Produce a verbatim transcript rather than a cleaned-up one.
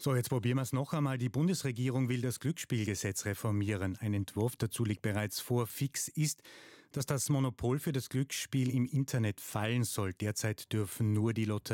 So, jetzt probieren wir es noch einmal. Die Bundesregierung will das Glücksspielgesetz reformieren. Ein Entwurf dazu liegt bereits vor. Fix ist, dass das Monopol für das Glücksspiel im Internet fallen soll. Derzeit dürfen nur die Lotterien